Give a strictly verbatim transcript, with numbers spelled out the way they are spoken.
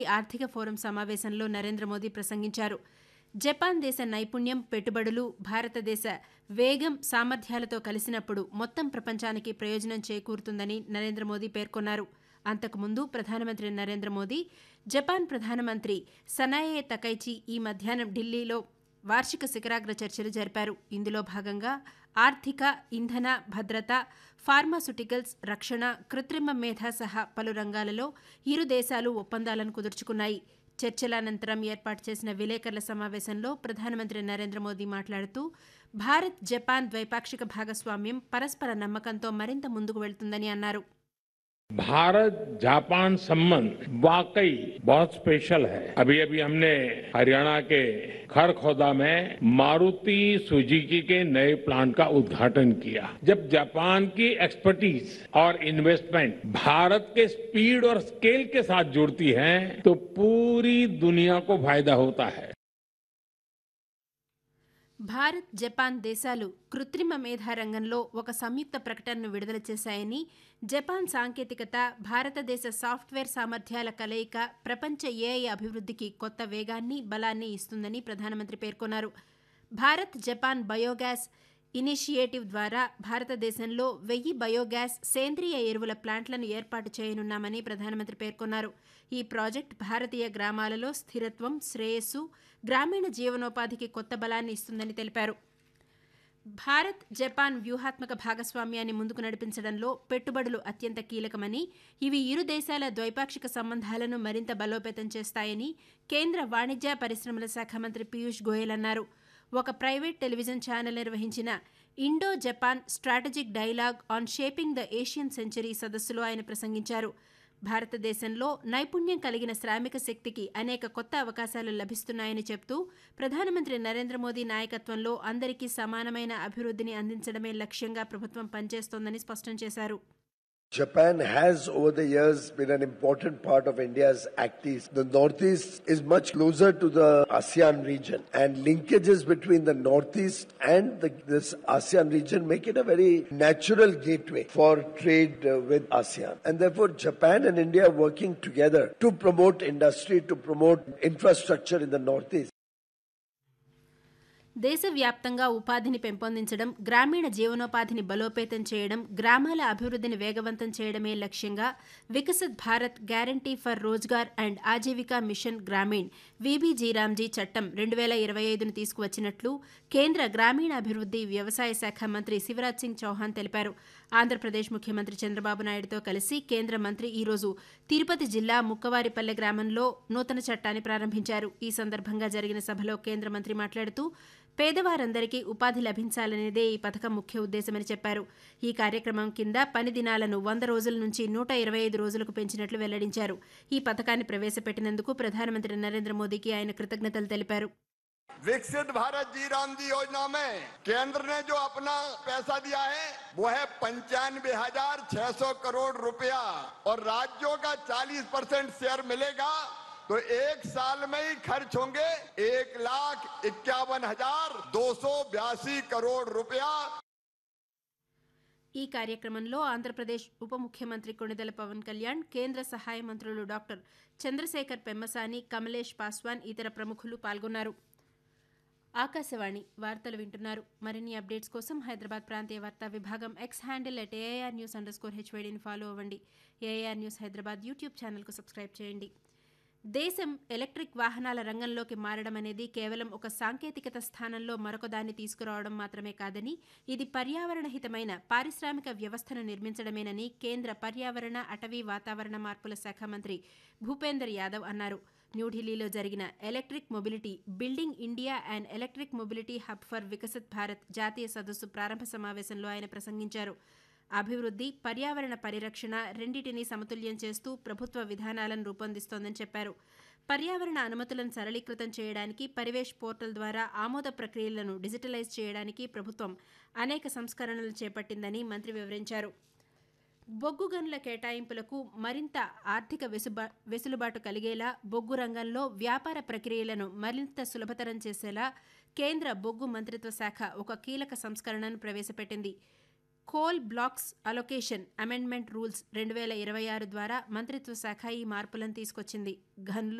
ఆర్థిక ఫోరం సమావేశంలో నరేంద్ర మోదీ ప్రసంగించారు. జపాన్ దేశ నైపుణ్యం, పెట్టుబడులు భారతదేశ వేగం, సామర్థ్యాలతో కలిసినప్పుడు మొత్తం ప్రపంచానికి ప్రయోజనం చేకూరుతుందని నరేంద్ర మోదీ పేర్కొన్నారు. అంతకుముందు ప్రధానమంత్రి నరేంద్ర మోదీ జపాన్ ప్రధానమంత్రి సనాయే తకైచి ఈ మధ్యాహ్నం ఢిల్లీలో వార్షిక శిఖరాగ్ర చర్చలు జరిపారు. ఇందులో భాగంగా ఆర్థిక, ఇంధన భద్రత, ఫార్మాస్యూటికల్స్, రక్షణ, కృత్రిమ మేధ సహా పలు రంగాలలో ఇరు దేశాలు ఒప్పందాలను కుదుర్చుకున్నాయి. చర్చల అనంతరం ఏర్పాటు చేసిన విలేకరుల సమావేశంలో ప్రధానమంత్రి నరేంద్ర మోదీ మాట్లాడుతూ భారత్ జపాన్ ద్వైపాక్షిక భాగస్వామ్యం పరస్పర నమ్మకంతో మరింత ముందుకు వెళ్తుందని అన్నారు. भारत जापान संबंध वाकई बहुत स्पेशल है। अभी अभी हमने हरियाणा के खरखौदा में मारुति सुजुकी के नए प्लांट का उद्घाटन किया। जब जापान की एक्सपर्टीज और इन्वेस्टमेंट भारत के स्पीड और स्केल के साथ जुड़ती है तो पूरी दुनिया को फायदा होता है। భారత్, జపాన్ దేశాలు కృత్రిమ మేధా రంగంలో ఒక సంయుక్త ప్రకటనను విడుదల చేశాయని, జపాన్ సాంకేతికత, భారతదేశ సాఫ్ట్వేర్ సామర్థ్యాల కలయిక ప్రపంచ ఏఐ అభివృద్ధికి కొత్త వేగాన్ని, బలాన్ని ఇస్తుందని ప్రధానమంత్రి పేర్కొన్నారు. భారత్ జపాన్ బయోగ్యాస్ ఇనిషియేటివ్ ద్వారా భారతదేశంలో వెయ్యి బయోగ్యాస్, సేంద్రియ ఎరువుల ప్లాంట్లను ఏర్పాటు చేయనున్నామని ప్రధానమంత్రి పేర్కొన్నారు. ఈ ప్రాజెక్టు భారతీయ గ్రామాలలో స్థిరత్వం, శ్రేయస్సు, గ్రామీణ జీవనోపాధికి కొత్త బలాన్ని ఇస్తుందని తెలిపారు. భారత్ జపాన్ వ్యూహాత్మక భాగస్వామ్యాన్ని ముందుకు నడిపించడంలో పెట్టుబడులు అత్యంత కీలకమని, ఇవి ఇరు దేశాల ద్వైపాక్షిక సంబంధాలను మరింత బలోపేతం చేస్తాయని కేంద్ర వాణిజ్య పరిశ్రమల శాఖ మంత్రి పీయూష్ గోయల్ అన్నారు. ఒక ప్రైవేట్ టెలివిజన్ ఛానల్ నిర్వహించిన Indo Japan strategic dialogue on shaping the Asian century సదస్సులో ఆయన ప్రసంగించారు. భారతదేశంలో నైపుణ్యం కలిగిన శ్రామిక శక్తికి అనేక కొత్త అవకాశాలు లభిస్తున్నాయని చెప్తూ ప్రధానమంత్రి నరేంద్ర మోదీ నాయకత్వంలో అందరికీ సమానమైన అభివృద్ధిని అందించడమే లక్ష్యంగా ప్రభుత్వం పనిచేస్తోందని స్పష్టం చేశారు. Japan has over the years been an important part of India's activities. The Northeast is much closer to the ASEAN region, and linkages between the Northeast and the, this ASEAN region make it a very natural gateway for trade uh, with ASEAN. And therefore Japan and India are working together to promote industry, to promote infrastructure in the Northeast. దేశవ్యాప్తంగా ఉపాధిని పెంపొందించడం, గ్రామీణ జీవనోపాధిని బలోపేతం చేయడం, గ్రామాల అభివృద్ధిని వేగవంతం చేయడమే లక్ష్యంగా Viksit Bharat guarantee for Rozgar and Aajeevika machine Grameen VB-G RAM G చట్టం రెండు వేల ఇరవై ఐదును తీసుకువచ్చినట్లు కేంద్ర గ్రామీణాభివృద్ధి, వ్యవసాయ శాఖ మంత్రి శివరాజ్ సింగ్ చౌహాన్ తెలిపారు. ఆంధ్రప్రదేశ్ ముఖ్యమంత్రి చంద్రబాబు నాయుడుతో కలిసి కేంద్ర మంత్రి ఈరోజు తిరుపతి జిల్లా ముక్కవారిపల్లె గ్రామంలో నూతన చట్టాన్ని ప్రారంభించారు. ఈ సందర్భంగా జరిగిన సభలో కేంద్ర మంత్రి మాట్లాడుతూ పేదవారందరికీ ఉపాధి లభించాలనేదే ఈ పథకం ముఖ్య ఉద్దేశమని చెప్పారు. ఈ కార్యక్రమం కింద పని దినాలను వంద రోజుల నుంచి నూట ఇరవై ఐదు రోజులకు పెంచినట్లు వెల్లడించారు. ఈ పథకాన్ని ప్రవేశపెట్టినందుకు ప్రధానమంత్రి నరేంద్ర మోదీకి ఆయన కృతజ్ఞతలు తెలిపారు. विकसित भारत जी राम जी योजना में केंद्र ने जो अपना पैसा दिया है वो है पंचानवे हजार छह सौ करोड़ रुपया और राज्यों का चालीस परसेंट शेयर मिलेगा तो एक साल में ही खर्च होंगे एक लाख इक्यावन हजार दो सौ बयासी करोड़ रुपया. ఈ కార్యక్రమంలో ఆంధ్రప్రదేశ్ ఉప ముఖ్యమంత్రి కొణిదెల పవన్ కళ్యాణ్, కేంద్ర సహాయ మంత్రులు డాక్టర్ చంద్రశేఖర్ పెమ్మసాని, కమలేష్ పాస్వాన్, ఇతర ప్రముఖులు పాల్గొన్నారు. ఆకాశవాణి వార్తలు వింటున్నారు. మరిన్ని అప్డేట్స్ కోసం హైదరాబాద్ ప్రాంతీయ వార్తా విభాగం X handle at AIR news under score హెచ్వైడీని follow అవ్వండి. ఏఐఆర్ న్యూస్ హైదరాబాద్ యూట్యూబ్ ఛానల్కు సబ్స్క్రైబ్ చేయండి. దేశం ఎలక్ట్రిక్ వాహనాల రంగంలోకి మారడం అనేది కేవలం ఒక సాంకేతికత స్థానంలో మరొకదాన్ని తీసుకురావడం మాత్రమే కాదని, ఇది పర్యావరణహితమైన పారిశ్రామిక వ్యవస్థను నిర్మించడమేనని కేంద్ర పర్యావరణ, అటవీ, వాతావరణ మార్పుల శాఖ మంత్రి భూపేందర్ యాదవ్ అన్నారు. న్యూఢిల్లీలో జరిగిన electric mobility building India and electric mobility hub for Viksit Bharat జాతీయ సదస్సు ప్రారంభ సమావేశంలో ఆయన ప్రసంగించారు. అభివృద్ధి, పర్యావరణ పరిరక్షణ రెండింటినీ సమతుల్యం చేస్తూ ప్రభుత్వ విధానాలను రూపొందిస్తోందని చెప్పారు. పర్యావరణ అనుమతులను సరళీకృతం చేయడానికి, పరివేష్ పోర్టల్ ద్వారా ఆమోద ప్రక్రియలను డిజిటలైజ్ చేయడానికి ప్రభుత్వం అనేక సంస్కరణలు చేపట్టిందని మంత్రి వివరించారు. బొగ్గు గనుల కేటాయింపులకు మరింత ఆర్థిక వెసుబా వెసులుబాటు కలిగేలా, బొగ్గు రంగంలో వ్యాపార ప్రక్రియలను మరింత సులభతరం చేసేలా కేంద్ర బొగ్గు మంత్రిత్వ శాఖ ఒక కీలక సంస్కరణను ప్రవేశపెట్టింది. Coal blocks allocation amendment rules రెండు వేల ఇరవై ఆరు ద్వారా మంత్రిత్వ శాఖ ఈ మార్పులను తీసుకొచ్చింది. గనులు